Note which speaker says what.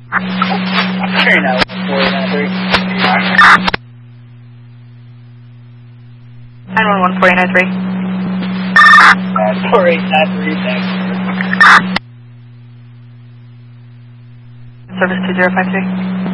Speaker 1: Carrying out 493.
Speaker 2: 911 4893.
Speaker 1: 4893, thanks.
Speaker 2: Service 2053.